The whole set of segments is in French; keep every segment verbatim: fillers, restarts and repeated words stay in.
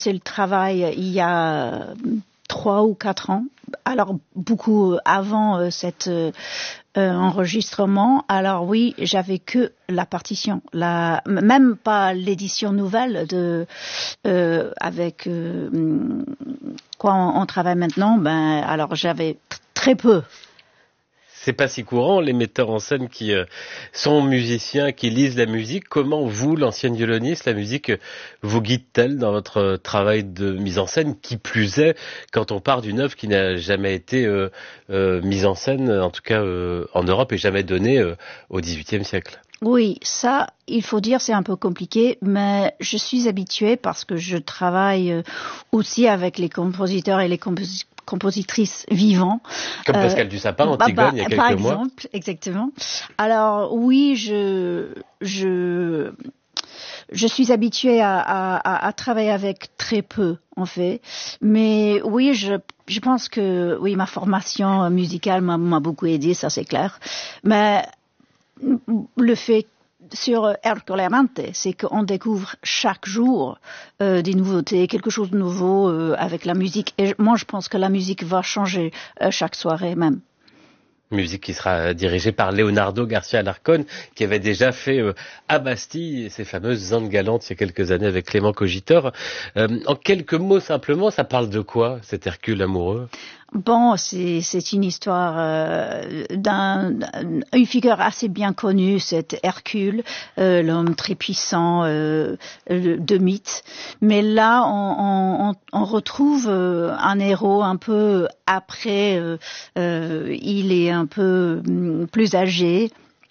C'est le travail il y a trois ou quatre ans. Alors beaucoup avant euh, cet euh, enregistrement. Alors oui, j'avais que la partition, la, même pas l'édition nouvelle de euh, avec euh, quoi on, on travaille maintenant. Ben alors j'avais t- très peu. C'est pas si courant, les metteurs en scène qui euh, sont musiciens, qui lisent la musique. Comment vous, l'ancienne violoniste, la musique vous guide-t-elle dans votre travail de mise en scène? Qui plus est, quand on part d'une œuvre qui n'a jamais été euh, euh, mise en scène, en tout cas euh, en Europe, et jamais donnée euh, au dix-huitième siècle. Oui, ça, il faut dire, c'est un peu compliqué, mais je suis habituée parce que je travaille aussi avec les compositeurs et les compositeurs compositrices vivants. Comme euh, Pascal Dussapin, Antigone, bah, bah, il y a quelques par mois. Par exemple, exactement. Alors oui, je, je, je suis habituée à, à, à travailler avec très peu, en fait. Mais oui, je, je pense que oui, ma formation musicale m'a, m'a beaucoup aidée, ça c'est clair. Mais le fait sur Ercole Amante, c'est qu'on découvre chaque jour euh, des nouveautés, quelque chose de nouveau euh, avec la musique. Et moi, je pense que la musique va changer euh, chaque soirée même. Musique qui sera dirigée par Leonardo Garcia Alarcón, qui avait déjà fait euh, à Bastille ces fameuses Andes galantes il y a quelques années avec Clément Cogitor. Euh, en quelques mots simplement, ça parle de quoi, cet Hercule amoureux? Bon, c'est, c'est une histoire euh, d'un, d'une figure assez bien connue, cet Hercule, euh, l'homme très puissant euh, de mythe. Mais là, on, on, on retrouve euh, un héros un peu après, euh, euh, il est un peu plus âgé,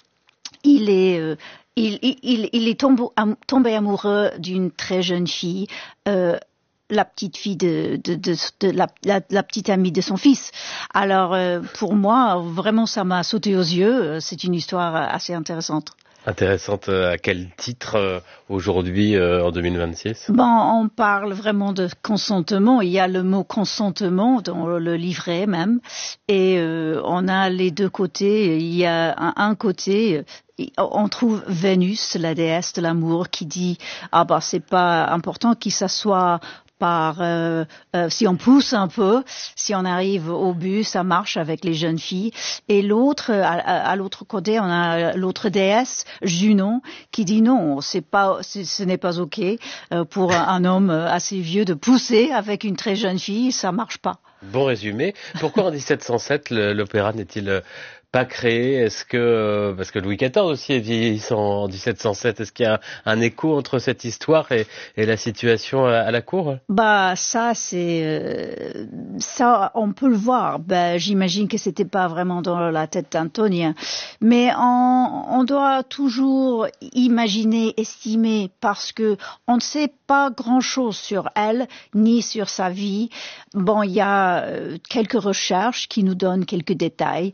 il est... Euh, il, il, il est tombé, tombé amoureux d'une très jeune fille, euh, la petite fille de, de, de, de la, la, la petite amie de son fils. Alors, euh, pour moi, vraiment, ça m'a sauté aux yeux. C'est une histoire assez intéressante. Intéressante. À quel titre euh, aujourd'hui, euh, en deux mille vingt-six? Bon, on parle vraiment de consentement. Il y a le mot consentement dans le livret même. Et euh, on a les deux côtés. Il y a un, un côté... On trouve Vénus, la déesse de l'amour, qui dit « Ah bah c'est pas important qu'il s'assoie par euh, euh, si on pousse un peu, si on arrive au but, ça marche avec les jeunes filles. » Et l'autre, à, à l'autre côté, on a l'autre déesse, Junon, qui dit non, c'est pas, c'est, ce n'est pas ok euh, pour un homme assez vieux de pousser avec une très jeune fille, ça marche pas. Bon résumé. Pourquoi en dix-sept cent sept l'opéra n'est-il pas créé? Est-ce que, parce que Louis quatorze aussi est vieillissant en dix-sept cent sept, est-ce qu'il y a un écho entre cette histoire et, et la situation à, à la cour? Bah ça c'est euh, ça on peut le voir. Bah, j'imagine que c'était pas vraiment dans la tête d'Antonia, mais on, on doit toujours imaginer, estimer, parce que on ne sait pas grand-chose sur elle ni sur sa vie. Bon, il y a euh, quelques recherches qui nous donnent quelques détails,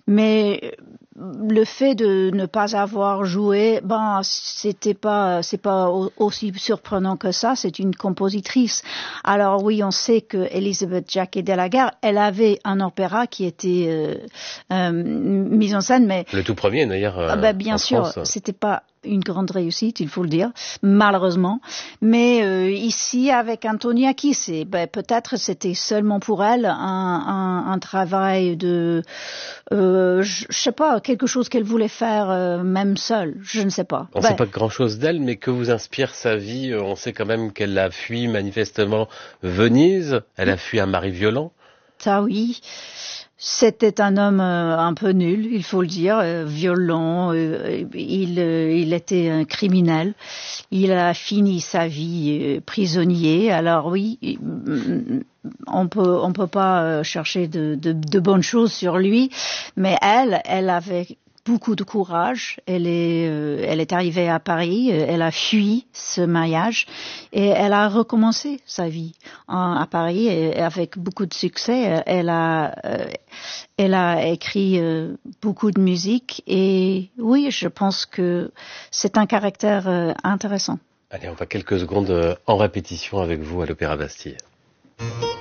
mais le fait de ne pas avoir joué, ben c'était pas, c'est pas aussi surprenant que ça. C'est une compositrice. Alors oui, on sait que Elisabeth Jacquet de la Guerre, elle avait un opéra qui était euh, euh, mis en scène, mais le tout premier d'ailleurs. Euh, ben, bien en sûr, France. C'était pas une grande réussite, il faut le dire, malheureusement. Mais euh, ici, avec Antonia Kiss, ben, peut-être c'était seulement pour elle un, un, un travail de, euh, je, je sais pas, quelque chose qu'elle voulait faire euh, même seule, je ne sais pas. On ne ben, sait pas grand-chose d'elle, mais que vous inspire sa vie? On sait quand même qu'elle a fui manifestement Venise, elle a fui un mari violent. Ça oui. C'était un homme euh, un peu nul, il faut le dire, euh, violent, euh, il, euh, il était un criminel, il a fini sa vie euh, prisonnier, alors oui, on peut, on peut pas chercher de, de, de bonnes choses sur lui, mais elle, elle avait beaucoup de courage, elle est, euh, elle est arrivée à Paris, elle a fui ce mariage et elle a recommencé sa vie en, à Paris et avec beaucoup de succès. Elle a, euh, elle a écrit euh, beaucoup de musique et oui, je pense que c'est un caractère euh, intéressant. Allez, on va quelques secondes en répétition avec vous à l'Opéra Bastille.